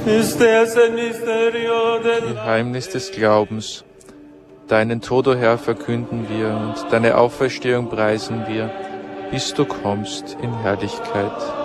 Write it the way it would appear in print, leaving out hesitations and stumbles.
Geheimnis des Glaubens. Deinen Tod, o Herr, verkünden wir und deine Auferstehung preisen wir, bis du kommst in Herrlichkeit.